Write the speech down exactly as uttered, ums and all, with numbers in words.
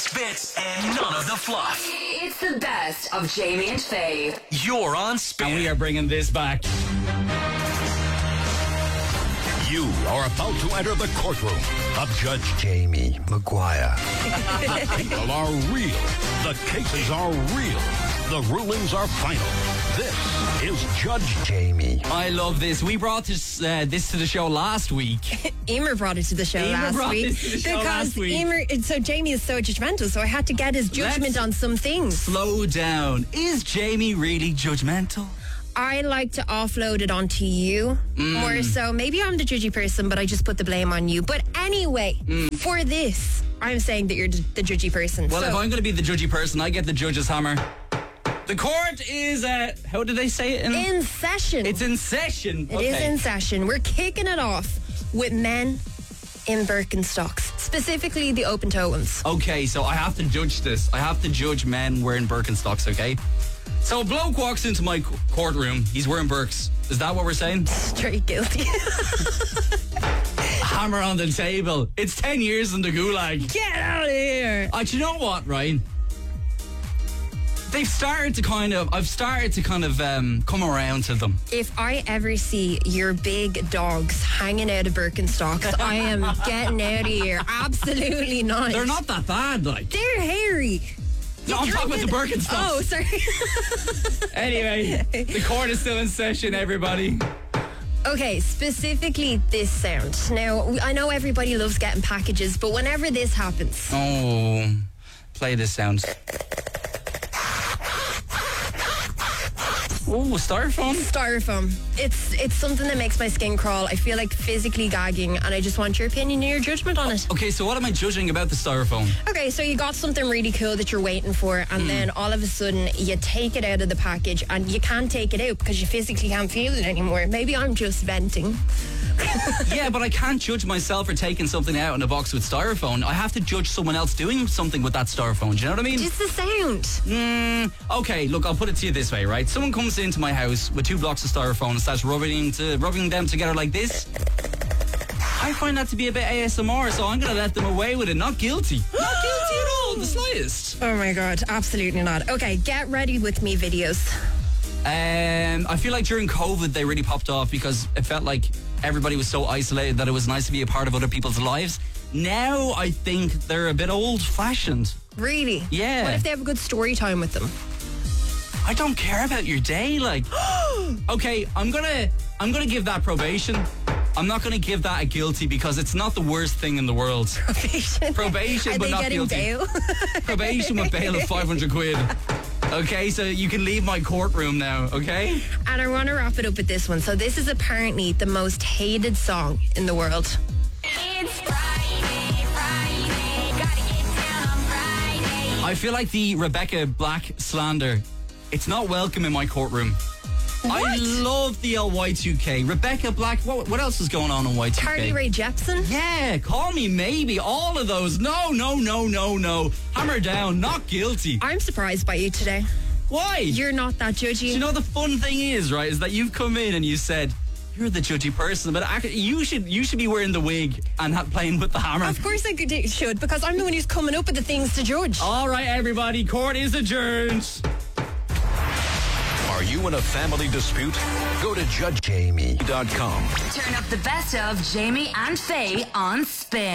best bits and none of the fluff. It's the best of Jamie and Faye. You're on Spin. And we are bringing this back. You are about to enter the courtroom of Judge Jamie Maguire. People are real. The cases are real. The rulings are final. This is Judge Jamie. I love this. We brought this uh, this to the show last week. Emer brought it to the show Emer last brought week this to the show because last week. Emer. So Jamie is so judgmental, so I had to get his judgment Let's on some things. Slow down. Is Jamie really judgmental? I like to offload it onto you Mm. more so. Maybe I'm the judgy person, but I just put the blame on you. But anyway, Mm. for this, I'm saying that you're d- the judgy person. Well, so, if I'm going to be the judgy person, I get the judge's hammer. The court is, uh, how did they say it? In, in session. it's in session. It okay. is in session. We're kicking it off with men in Birkenstocks, specifically the open-toe ones. Okay, so I have to judge this. I have to judge men wearing Birkenstocks, okay? So a bloke walks into my co- courtroom. He's wearing Birks. Is that what we're saying? Straight guilty. Hammer on the table. It's ten years in the gulag. Get out of here. Uh, do you know what, right? They've started to kind of, I've started to kind of um, come around to them. If I ever see your big dogs hanging out of Birkenstocks, I am getting out of here. Absolutely not. They're not that bad, like. They're hairy. No, I'm You're talking about the trying to- Birkenstocks. Oh, sorry. Anyway, the court is still in session, everybody. Okay, specifically this sound. Now, I know everybody loves getting packages, but whenever this happens, Oh, play this sound. Oh, styrofoam. styrofoam. It's it's something that makes my skin crawl. I feel like physically gagging, and I just want your opinion and your judgment on it. Okay, so what am I judging about the styrofoam? Okay, so you got something really cool that you're waiting for, and then all of a sudden you take it out of the package, and you can't take it out because you physically can't feel it anymore. Maybe I'm just venting. Yeah, but I can't judge myself for taking something out in a box with styrofoam. I have to judge someone else doing something with that styrofoam. Do you know what I mean? Just the sound. Mm, okay, look, I'll put it to you this way, right? Someone comes into my house with two blocks of styrofoam and starts rubbing, to, rubbing them together like this. I find that to be a bit A S M R, so I'm going to let them away with it. Not guilty. Not guilty at all, the slightest. Oh my god, absolutely not. Okay, get ready with me videos. Um, I feel like during COVID they really popped off because it felt like everybody was so isolated that it was nice to be a part of other people's lives. Now I think they're a bit old-fashioned. Really? Yeah. What if they have a good story time with them? I don't care about your day, like. Okay, I'm gonna, I'm gonna give that probation. I'm not gonna give that a guilty because it's not the worst thing in the world. Probation. Probation, Are but they not getting guilty. bail? Probation with bail of five hundred quid. Okay, so you can leave my courtroom now, okay? And I want to wrap it up with this one. So this is apparently the most hated song in the world. It's Friday, Friday, gotta get down on Friday. I feel like the Rebecca Black slander, it's not welcome in my courtroom. I What? love the L Y two K. Rebecca Black, what, what else is going on in Y two K? Carly Rae Jepsen? Yeah, call me maybe. All of those. No, no, no, no, no. Hammer down. Not guilty. I'm surprised by you today. Why? You're not that judgy. Do you know the fun thing is, right, is that you've come in and you said, you're the judgy person, but actually, you should you should be wearing the wig and ha- playing with the hammer. Of course I could, should, because I'm the one who's coming up with the things to judge. All right, everybody, court is adjourned. Are you in a family dispute? Go to judge jamie dot com. Turn up the best of Jamie and Faye on Spin.